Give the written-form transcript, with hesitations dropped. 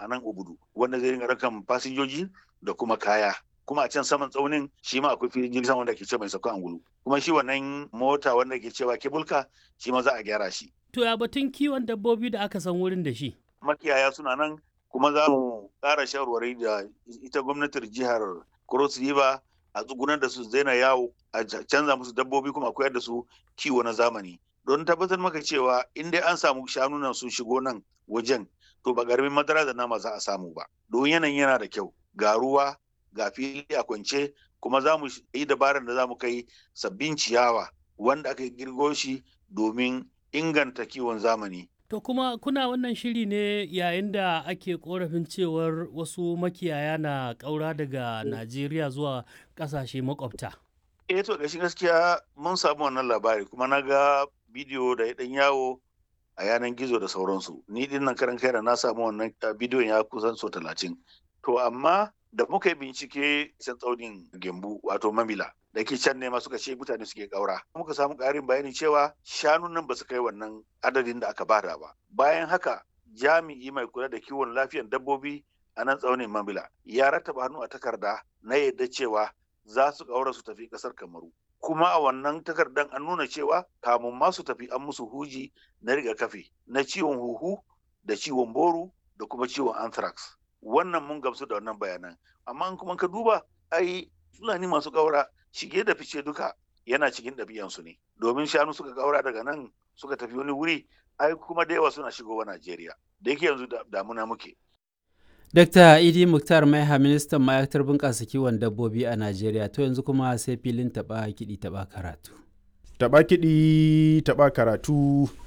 a nan Obudu wanda zai ringa rakan fasinjoji da kuma kaya. Kuma a can saman tsaunin shi ma akwai filin jirgin sama wanda ke ce mai sauka angulu. Kuma shi wannan mota wanda ke cewa kebulka shi ma za a gyara shi. To ya batun kiwon dabbobi da aka san wurin da shi? Makiyaya suna nan kuma za mu ƙara shawarwari da ita gwamnatin jihar Cross River a tsugunar da su zaina yawo a canza musu dabbobi kuma a koyar da su kiwo na zamani. Don tabbatar maka cewa in dai an samu shanu nan sun shigo nan wajen to ba garmin madara da nama za a samu ba. Don yanayin yana da kyau ga ruwa ga fili a kwance kuma za mu yi dabarar da za mu kai sabbin ciyawa wanda aka girgo shi domin inganta kiwon zamani. To kuma kuna wannan shiri ne yayin da ake korafin cewar wasu makiyaya na ƙaura daga Najeriya zuwa ƙasashe makwabta. To gaskiya mun samu wannan labari kuma na ga bidiyo da ya ɗan yawo a yanar gizo da sauransu. Ni din nan karan kaina na samu wannan bidiyon ya kusan so 30. To amma da muka yi bincike can tsaunin Gembu wato Mamila da ke can ne ma suka ce mutane suke ƙaura. Muka samu ƙarin bayani cewa shanun nan ba su kai wannan adadin da aka bada ba. Bayan haka jami'i mai kula da kiwon lafiyar dabbobi a nan tsaunin Mamila ya rattaba hannu a takarda na yadda cewa za su ƙaura su tafi ƙasar Kamaru. Kuma a wannan takardan an nuna cewa kamun ma su tafi an musu huji na rigakafi na ciwon huhu da ciwon boru da kuma ciwon anthrax. Wannan mun gamsu da wannan bayanan. Amma kuma ka duba ai Fulani masu ƙaura shige da fice duka yana cikin ɗabi'ansu ne. Domin shanu suka ƙaura daga nan suka tafi wani wuri ai kuma da yawa suna shigowa Najeriya. Da yake yanzu damuna muke. Dr. Idi Muktar Maiha, ministan ma'aikatar bunƙasa kiwon dabbobi a Najeriya. To yanzu kuma sai filin taɓa kiɗi taɓa karatu. Taɓa kiɗi taɓa karatu.